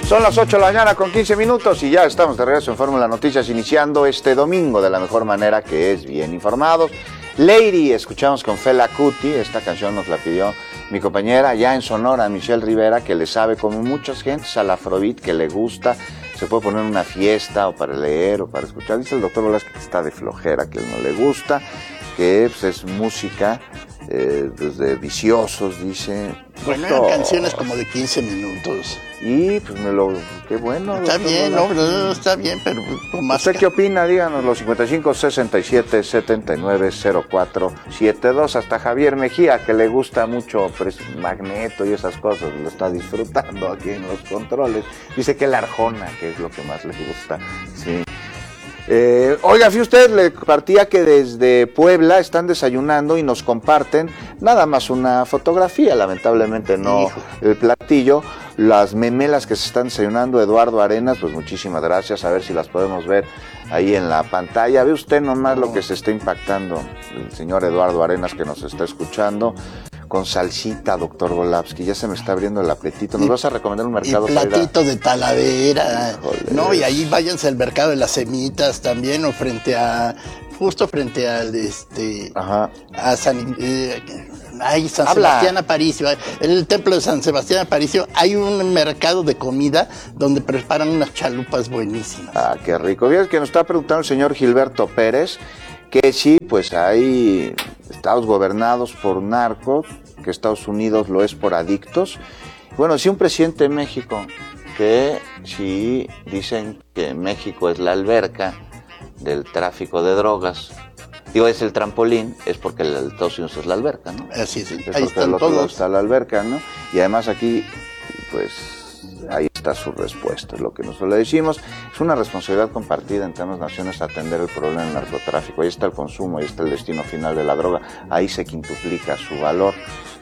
Son las 8 de la mañana con 15 minutos y ya estamos de regreso en Fórmula Noticias, iniciando este domingo de la mejor manera, que es bien informados. Lady, escuchamos con Fela Kuti, esta canción nos la pidió mi compañera allá en Sonora, Michelle Rivera, que le sabe como muchas gentes al afrobeat, que le gusta, se puede poner en una fiesta o para leer o para escuchar. Dice el doctor Velázquez que está de flojera, que no le gusta, que pues, es música de viciosos, dice. Bueno, eran canciones como de 15 minutos. Y pues qué bueno. Está bien, no, está bien, pero con más. ¿Usted qué opina? Díganos, los 55 67 79 04 72. Hasta Javier Mejía, que le gusta mucho Magneto y esas cosas, lo está disfrutando aquí en los controles. Dice que la Arjona, que es lo que más le gusta. Sí. Oiga, fíjate usted, le compartía que desde Puebla están desayunando y nos comparten nada más una fotografía, lamentablemente no el platillo, las memelas que se están desayunando. Eduardo Arenas, pues muchísimas gracias, a ver si las podemos ver ahí en la pantalla. Ve usted nomás lo que se está impactando el señor Eduardo Arenas, que nos está escuchando. Con salsita, doctor Volavsky, ya se me está abriendo el apetito. ¿Nos vas a recomendar un mercado? Y platito de Talavera. Híjole. No, y ahí váyanse al mercado de las semitas también, o justo frente al Ajá. a San Sebastián Aparicio. En el templo de San Sebastián Aparicio hay un mercado de comida donde preparan unas chalupas buenísimas. Ah, qué rico. Fíjate que nos está preguntando el señor Gilberto Pérez que sí, pues hay estados gobernados por narcos, que Estados Unidos lo es por adictos. Bueno, sí, un presidente de México, que sí dicen que México es la alberca del tráfico de drogas. Digo, es el trampolín, es porque el Estados Unidos es la alberca, ¿no? Sí, sí, es ahí porque están todos. Está la alberca, ¿no? Y además aquí, pues, ahí está su respuesta, es lo que nosotros le decimos. Es una responsabilidad compartida entre ambas naciones atender el problema del narcotráfico. Ahí está el consumo, ahí está el destino final de la droga, ahí se quintuplica su valor.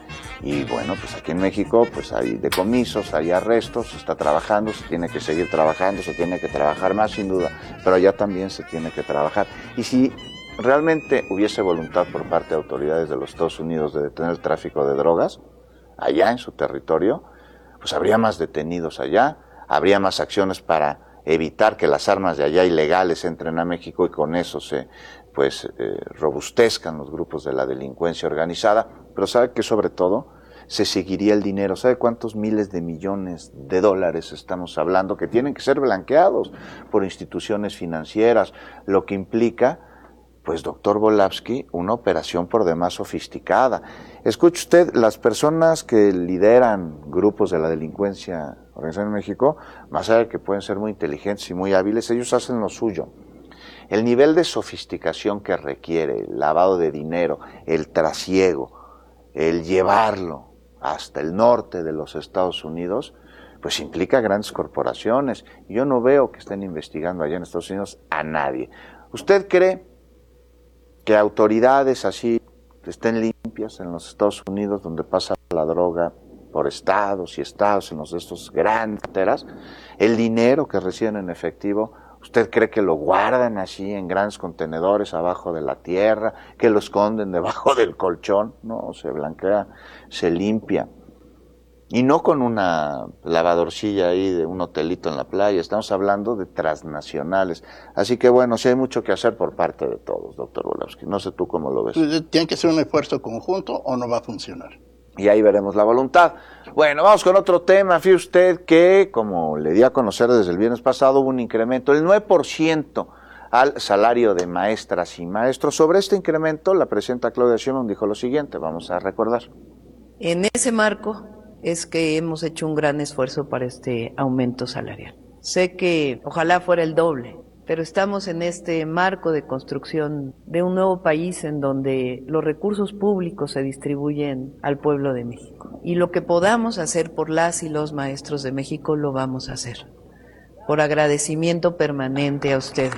Y bueno, pues aquí en México pues hay decomisos, hay arrestos, se está trabajando, se tiene que seguir trabajando, se tiene que trabajar más sin duda, pero allá también se tiene que trabajar. Y si realmente hubiese voluntad por parte de autoridades de los Estados Unidos de detener el tráfico de drogas, allá en su territorio, pues habría más detenidos allá, habría más acciones para evitar que las armas de allá ilegales entren a México y con eso se robustezcan los grupos de la delincuencia organizada. Pero sabe que sobre todo se seguiría el dinero. ¿Sabe cuántos miles de millones de dólares estamos hablando que tienen que ser blanqueados por instituciones financieras? Lo que implica, pues, doctor Volavsky, una operación por demás sofisticada. Escuche usted, las personas que lideran grupos de la delincuencia organizada en México, más allá de que pueden ser muy inteligentes y muy hábiles, ellos hacen lo suyo. El nivel de sofisticación que requiere el lavado de dinero, el trasiego, el llevarlo hasta el norte de los Estados Unidos, pues implica grandes corporaciones. Yo no veo que estén investigando allá en Estados Unidos a nadie. ¿Usted cree que autoridades así estén limpias en los Estados Unidos, donde pasa la droga por estados y estados, en los de estos grandes carteras? El dinero que reciben en efectivo, ¿usted cree que lo guardan así en grandes contenedores abajo de la tierra, que lo esconden debajo del colchón? No, se blanquea, se limpia. Y no con una lavadorcilla ahí de un hotelito en la playa, estamos hablando de transnacionales. Así que bueno, sí hay mucho que hacer por parte de todos, doctor Volavsky. No sé tú cómo lo ves. Tiene que ser un esfuerzo conjunto o no va a funcionar. Y ahí veremos la voluntad. Bueno, vamos con otro tema. Fíjese usted que, como le di a conocer desde el viernes pasado, hubo un incremento del 9% al salario de maestras y maestros. Sobre este incremento, la presidenta Claudia Sheinbaum dijo lo siguiente, vamos a recordar. En ese marco es que hemos hecho un gran esfuerzo para este aumento salarial. Sé que ojalá fuera el doble, pero estamos en este marco de construcción de un nuevo país en donde los recursos públicos se distribuyen al pueblo de México. Y lo que podamos hacer por las y los maestros de México lo vamos a hacer, por agradecimiento permanente a ustedes.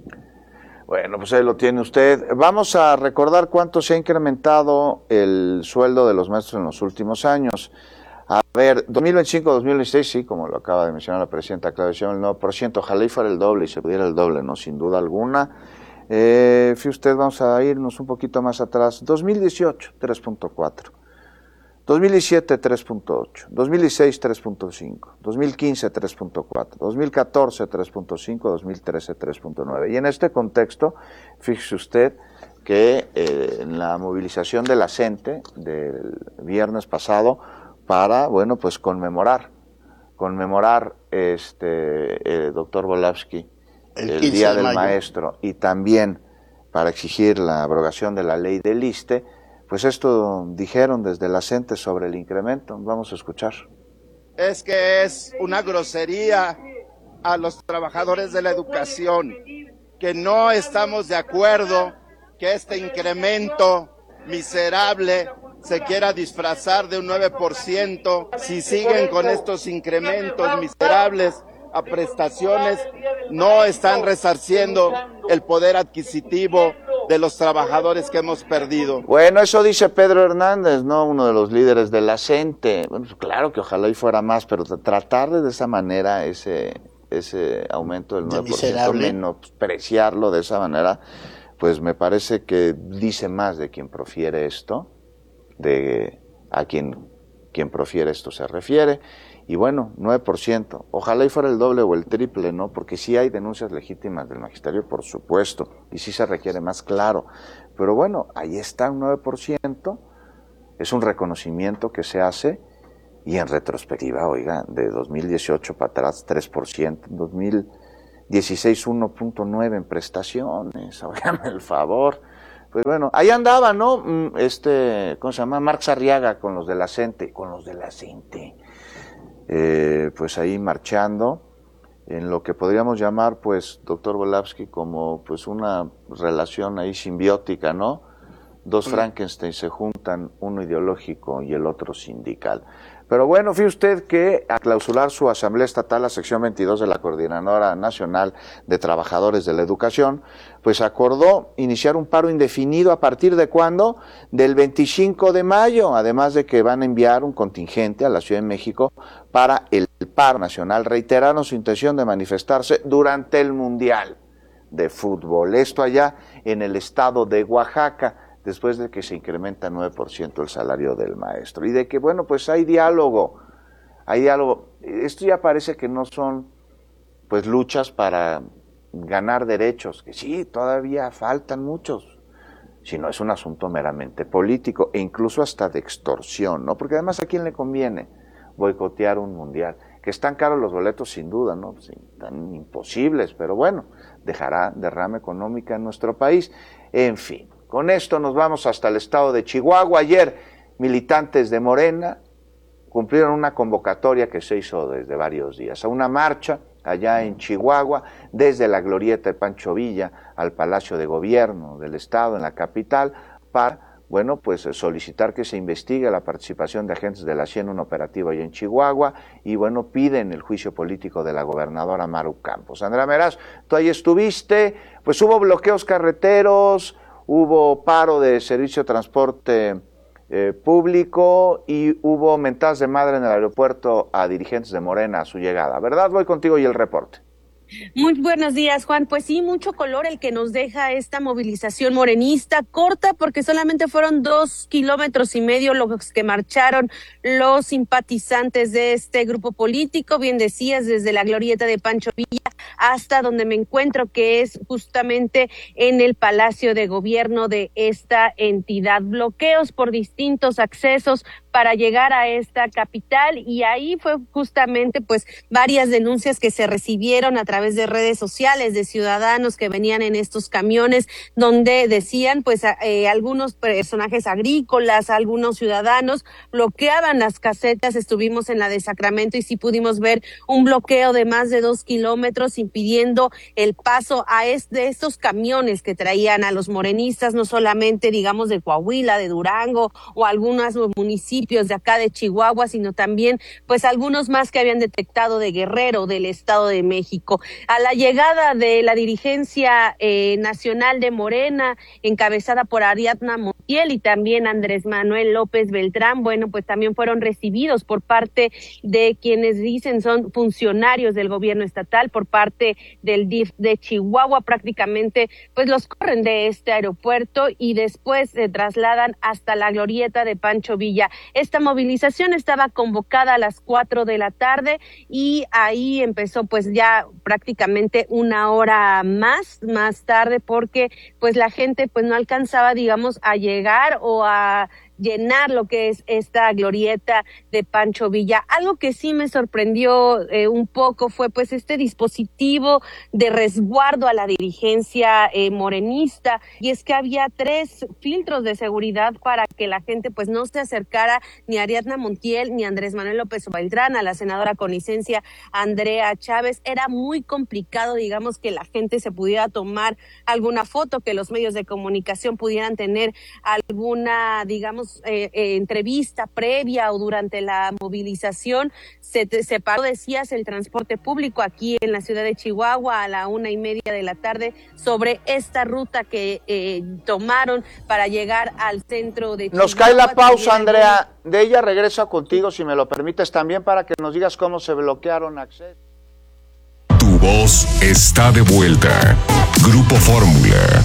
Bueno, pues ahí lo tiene usted. Vamos a recordar cuánto se ha incrementado el sueldo de los maestros en los últimos años. A ver, 2025-2026, sí, como lo acaba de mencionar la presidenta Claudia Sheinbaum, el 9%, ojalá y fuera el doble y se pudiera el doble, ¿no? Sin duda alguna. Fíjate usted, vamos a irnos un poquito más atrás. 2018, 3.4. 2017 3.8, 2016 3.5, 2015 3.4, 2014 3.5, 2013 3.9. Y en este contexto, fíjese usted que en la movilización de la CENTE del viernes pasado para, bueno, pues conmemorar doctor Volávsky, el Día del Maestro, y también para exigir la abrogación de la ley del ISSSTE, pues esto dijeron desde la CENTE sobre el incremento. Vamos a escuchar. Es que es una grosería a los trabajadores de la educación, que no estamos de acuerdo que este incremento miserable se quiera disfrazar de un 9%. Si siguen con estos incrementos miserables a prestaciones, no están resarciendo el poder adquisitivo de los trabajadores que hemos perdido. Bueno, eso dice Pedro Hernández, ¿no? Uno de los líderes de la CENTE. Bueno, pues claro que ojalá y fuera más, pero tratar de esa manera ese aumento del 9%, menospreciarlo de esa manera, pues me parece que dice más de quien profiere esto, de a quien profiere esto se refiere. Y bueno, 9%, ojalá y fuera el doble o el triple, ¿no? Porque sí hay denuncias legítimas del magisterio, por supuesto, y sí se requiere más, claro. Pero bueno, ahí está un 9%, es un reconocimiento que se hace, y en retrospectiva, oiga, de 2018 para atrás 3%, 2016 1.9% en prestaciones, óigame el favor. Pues bueno, ahí andaba, ¿no? ¿Cómo se llama? Marx Arriaga con los de la CENTE, pues ahí marchando en lo que podríamos llamar, pues, doctor Volávsky, como pues una relación ahí simbiótica, ¿no? Dos Frankenstein se juntan, uno ideológico y el otro sindical. Pero bueno, fíjese usted que a clausurar su asamblea estatal, la sección 22 de la Coordinadora Nacional de Trabajadores de la Educación, pues acordó iniciar un paro indefinido. ¿A partir de cuándo? Del 25 de mayo, además de que van a enviar un contingente a la Ciudad de México para el paro nacional. Reiteraron su intención de manifestarse durante el Mundial de Fútbol. Esto allá en el estado de Oaxaca, después de que se incrementa 9% el salario del maestro. Y de que, bueno, pues hay diálogo. Esto ya parece que no son, pues, luchas para ganar derechos, que sí, todavía faltan muchos, sino es un asunto meramente político, e incluso hasta de extorsión, ¿no? Porque además, ¿a quién le conviene boicotear un mundial? Que están caros los boletos, sin duda, ¿no? Sí, tan imposibles, pero bueno, dejará derrama económica en nuestro país. En fin. Con esto nos vamos hasta el estado de Chihuahua. Ayer, militantes de Morena cumplieron una convocatoria que se hizo desde varios días, a una marcha allá en Chihuahua, desde la glorieta de Pancho Villa al Palacio de Gobierno del estado, en la capital, para, bueno, pues solicitar que se investigue la participación de agentes de la CIA en un operativo allá en Chihuahua, y bueno, piden el juicio político de la gobernadora Maru Campos. Andrea Meraz, tú ahí estuviste, pues hubo bloqueos carreteros, hubo paro de servicio de transporte público y hubo mentadas de madre en el aeropuerto a dirigentes de Morena a su llegada, ¿verdad? Voy contigo y el reporte. Muy buenos días, Juan. Pues sí, mucho color el que nos deja esta movilización morenista, corta porque solamente fueron 2,5 kilómetros los que marcharon los simpatizantes de este grupo político, bien decías, desde la glorieta de Pancho Villa hasta donde me encuentro, que es justamente en el Palacio de Gobierno de esta entidad. Bloqueos por distintos accesos para llegar a esta capital, y ahí fue justamente pues varias denuncias que se recibieron a través de redes sociales de ciudadanos que venían en estos camiones, donde decían pues algunos personajes agrícolas, algunos ciudadanos bloqueaban las casetas. Estuvimos en la de Sacramento y sí pudimos ver un bloqueo de más de 2 kilómetros impidiendo el paso de estos camiones que traían a los morenistas, no solamente digamos de Coahuila, de Durango o algunos municipios de acá de Chihuahua, sino también pues algunos más que habían detectado de Guerrero, del Estado de México. A la llegada de la dirigencia nacional de Morena, encabezada por Ariadna Montiel y también Andrés Manuel López Beltrán, bueno, pues también fueron recibidos por parte de quienes dicen son funcionarios del gobierno estatal, por parte parte del DIF de Chihuahua. Prácticamente pues los corren de este aeropuerto y después se trasladan hasta la glorieta de Pancho Villa. Esta movilización estaba convocada a las 4 de la tarde y ahí empezó pues ya prácticamente una hora más tarde, porque pues la gente pues no alcanzaba, digamos, a llegar o a llenar lo que es esta glorieta de Pancho Villa. Algo que sí me sorprendió un poco fue pues este dispositivo de resguardo a la dirigencia morenista, y es que había 3 filtros de seguridad para que la gente pues no se acercara ni a Ariadna Montiel ni a Andrés Manuel López Obrador, a la senadora con licencia Andrea Chávez. Era muy complicado, digamos, que la gente se pudiera tomar alguna foto, que los medios de comunicación pudieran tener alguna, digamos, entrevista previa o durante la movilización. Se paró, decías, el transporte público aquí en la ciudad de Chihuahua a la 1:30 de la tarde sobre esta ruta que tomaron para llegar al centro de Chihuahua. Nos cae la pausa, Andrea. De ella regreso contigo, si me lo permites, también para que nos digas cómo se bloquearon acceso. Tu voz está de vuelta. Grupo Fórmula.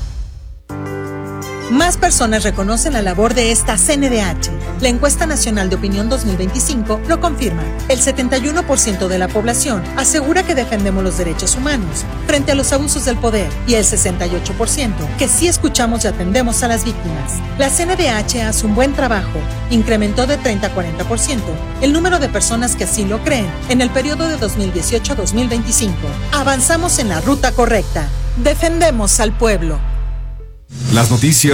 Más personas reconocen la labor de esta CNDH. La encuesta nacional de opinión 2025 lo confirma. El 71% de la población asegura que defendemos los derechos humanos frente a los abusos del poder, y el 68% que sí escuchamos y atendemos a las víctimas. La CNDH hace un buen trabajo. Incrementó de 30 a 40% el número de personas que así lo creen en el periodo de 2018 a 2025. Avanzamos en la ruta correcta. Defendemos al pueblo. Las noticias